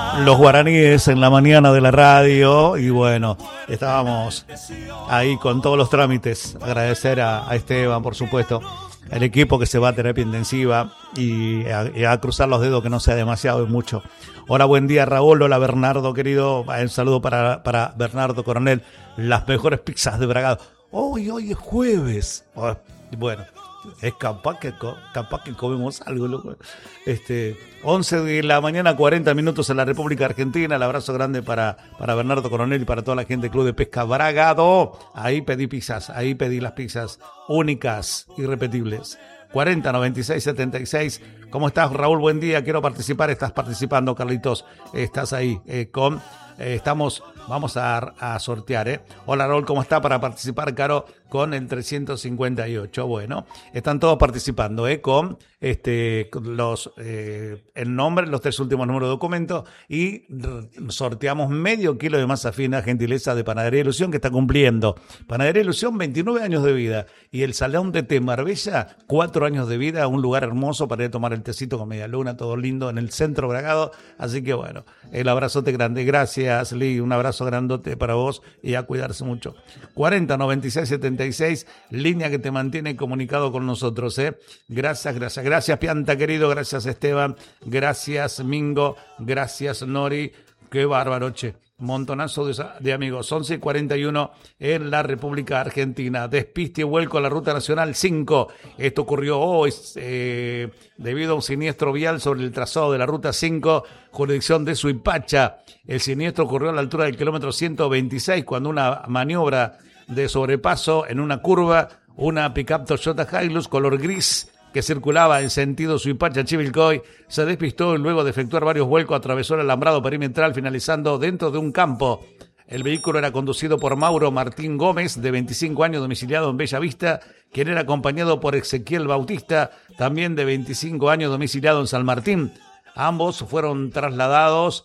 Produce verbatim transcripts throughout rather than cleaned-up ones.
Los guaraníes en la mañana de la radio y bueno, estábamos ahí con todos los trámites. Agradecer a, a Esteban, por supuesto, el equipo que se va a terapia intensiva y a, y a cruzar los dedos que no sea demasiado y mucho. Hola, buen día Raúl, hola Bernardo querido, un saludo para, para Bernardo Coronel, las mejores pizzas de Bragado. Hoy, hoy es jueves. Oh, bueno. Es capaz que, capaz que comemos algo, loco. Este, once de la mañana, cuarenta minutos en la República Argentina. El abrazo grande para, para Bernardo Coronel y para toda la gente del Club de Pesca Bragado. Ahí pedí pizzas, ahí pedí las pizzas únicas, irrepetibles. cuarenta, noventa y seis, setenta y seis. ¿Cómo estás, Raúl? Buen día, quiero participar. Estás participando, Carlitos. Estás ahí eh, con... Eh, estamos, vamos a, a sortear, ¿eh? Hola, Raúl, ¿cómo está? Para participar, Caro, con el trescientos cincuenta y ocho. Bueno, están todos participando, ¿eh? Con este, con los, eh, el nombre, los tres últimos números de documento y sorteamos medio kilo de masa fina, gentileza de Panadería Ilusión, que está cumpliendo. Panadería Ilusión, veintinueve años de vida. Y el Salón de Té Marbella, cuatro años de vida, un lugar hermoso para ir a tomar el tecito con media luna, todo lindo, en el centro Bragado. Así que bueno, el abrazote grande. Gracias, Lee. Un abrazo grandote para vos y a cuidarse mucho. cuarenta, noventa y seis, setenta y seis, línea que te mantiene comunicado con nosotros, ¿eh? Gracias, gracias, gracias, Pianta, querido. Gracias, Esteban. Gracias, Mingo. Gracias, Nori. Qué bárbaro, che. Montonazo de, de amigos. once y cuarenta y uno en la República Argentina. Despiste y vuelco a la Ruta Nacional cinco. Esto ocurrió hoy eh, debido a un siniestro vial sobre el trazado de la Ruta cinco, jurisdicción de Suipacha. El siniestro ocurrió a la altura del kilómetro ciento veintiséis cuando una maniobra de sobrepaso en una curva, una pickup Toyota Hilux color gris que circulaba en sentido Suipacha-Chivilcoy, se despistó y luego de efectuar varios vuelcos atravesó el alambrado perimetral finalizando dentro de un campo. El vehículo era conducido por Mauro Martín Gómez, de veinticinco años, domiciliado en Bella Vista, quien era acompañado por Ezequiel Bautista, también de veinticinco años, domiciliado en San Martín. Ambos fueron trasladados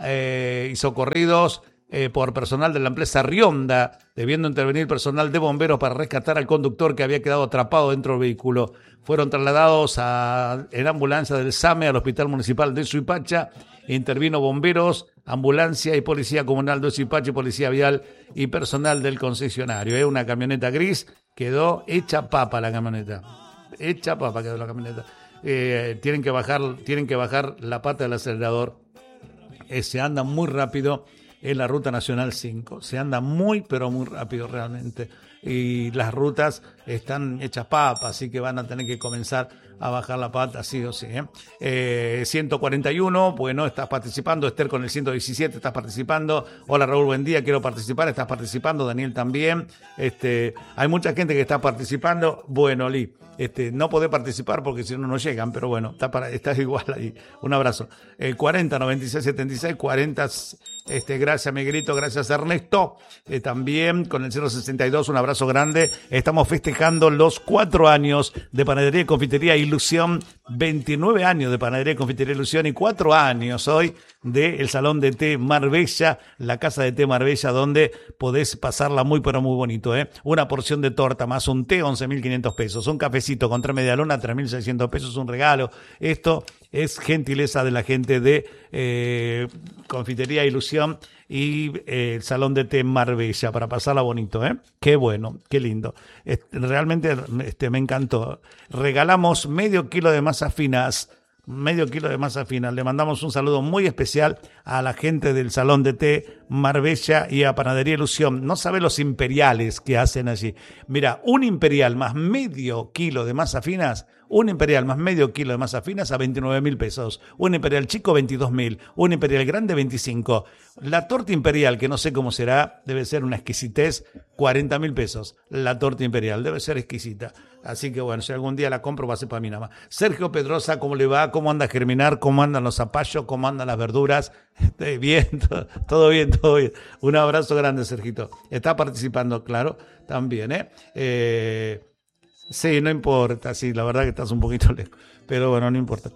eh, y socorridos Eh, por personal de la empresa Rionda, debiendo intervenir personal de bomberos para rescatar al conductor que había quedado atrapado dentro del vehículo. Fueron trasladados a, en ambulancia del SAME al Hospital Municipal de Suipacha. Intervino bomberos, ambulancia y policía comunal de Suipacha, policía vial y personal del concesionario. ¿eh? Una camioneta gris, quedó hecha papa la camioneta. Hecha papa quedó la camioneta. Eh, tienen que bajar, tienen que bajar la pata del acelerador. Eh, se anda muy rápido en la Ruta Nacional cinco. Se anda muy, pero muy rápido realmente. Y las rutas están hechas papas, así que van a tener que comenzar a bajar la pata, sí o sí. ¿eh? Eh, ciento cuarenta y uno, bueno, estás participando. Esther con el ciento diecisiete, estás participando. Hola Raúl, buen día, quiero participar, estás participando. Daniel también. Este, hay mucha gente que está participando. Bueno, Lee, este, no podés participar porque si no, no llegan, pero bueno, está para, estás igual ahí. Un abrazo. Eh, cuarenta, noventa y seis, setenta y seis, cuarenta... Este, gracias Miguelito, gracias Ernesto, eh, también con el cero sesenta y dos, un abrazo grande. Estamos festejando los cuatro años de Panadería y Confitería Ilusión, veintinueve años de Panadería y Confitería Ilusión y cuatro años hoy del Salón de Té Marbella, la Casa de Té Marbella, donde podés pasarla muy pero muy bonito, ¿eh? Una porción de torta más un té, once mil quinientos pesos, un cafecito con tres media luna, tres mil seiscientos pesos, un regalo. Esto es gentileza de la gente de eh, Confitería Ilusión y eh, el Salón de Té Marbella para pasarla bonito, ¿eh? Qué bueno, qué lindo. Este, realmente este, me encantó. Regalamos medio kilo de masas finas, medio kilo de masa fina. Le mandamos un saludo muy especial a la gente del Salón de Té Marbella y a Panadería Ilusión. No sabe los imperiales que hacen allí. Mira, un imperial más medio kilo de masa finas, un imperial más medio kilo de masa finas a veintinueve mil pesos. Un imperial chico, veintidós mil. Un imperial grande, veinticinco. La torta imperial, que no sé cómo será, debe ser una exquisitez, cuarenta mil pesos. La torta imperial debe ser exquisita. Así que bueno, si algún día la compro va a ser para mí nada más. Sergio Pedrosa, ¿cómo le va? ¿Cómo anda Germinar? ¿Cómo andan los zapallos? ¿Cómo andan las verduras? Bien, todo, todo bien, todo bien. Un abrazo grande, Sergito. Está participando, claro, también, ¿eh? Eh... Sí, no importa, sí, la verdad que estás un poquito lejos, pero bueno, no importa.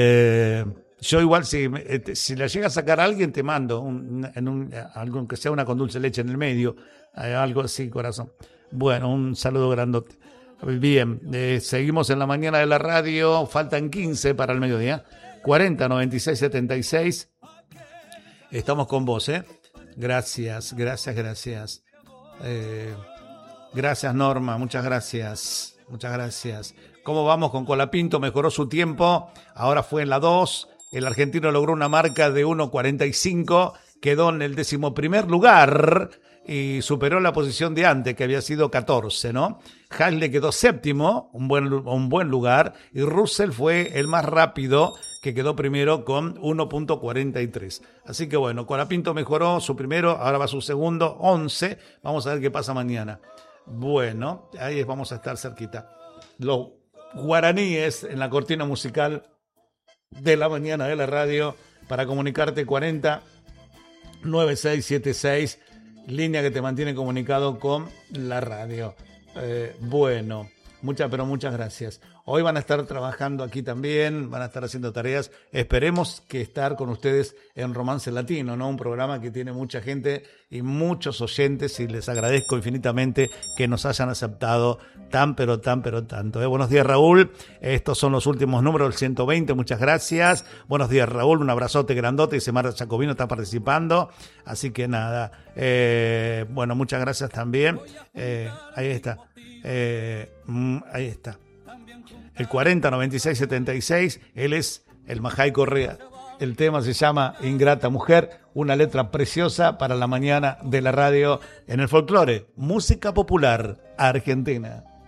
Eh, yo igual, si, si la llega a sacar a alguien, te mando un, en un, algo que sea una con dulce leche en el medio, algo así, corazón. Bueno, un saludo grandote. Bien, eh, seguimos en la mañana de la radio, faltan quince para el mediodía, cuarenta, noventa y seis, setenta y seis. Estamos con vos, ¿eh? Gracias, gracias, gracias. Eh, gracias, Norma, muchas gracias. Muchas gracias. ¿Cómo vamos con Colapinto? Mejoró su tiempo, ahora fue en la dos. El argentino logró una marca de uno cuarenta y cinco, quedó en el decimoprimer lugar y superó la posición de antes, que había sido catorce, ¿no? Halle quedó séptimo, un buen, un buen lugar, y Russell fue el más rápido, que quedó primero con uno cuarenta y tres. Así que bueno, Colapinto mejoró su primero, ahora va su segundo, once. Vamos a ver qué pasa mañana. Bueno, ahí vamos a estar cerquita. Los guaraníes en la cortina musical de la mañana de la radio para comunicarte cuarenta noventa y seis setenta y seis, línea que te mantiene comunicado con la radio. Eh, bueno, muchas, pero muchas gracias. Hoy van a estar trabajando aquí también, van a estar haciendo tareas. Esperemos que estar con ustedes en Romance Latino, ¿no? Un programa que tiene mucha gente y muchos oyentes, y les agradezco infinitamente que nos hayan aceptado tan, pero tan, pero tanto. ¿eh? Buenos días, Raúl. Estos son los últimos números del ciento veinte. Muchas gracias. Buenos días, Raúl. Un abrazote grandote. Y Semara Jacobino está participando. Así que nada. Eh, bueno, muchas gracias también. Eh, ahí está. Eh, ahí está. El cuarenta noventa y seis setenta y seis, él es el Majay Correa. El tema se llama Ingrata Mujer, una letra preciosa para la mañana de la radio en el folclore, música popular argentina.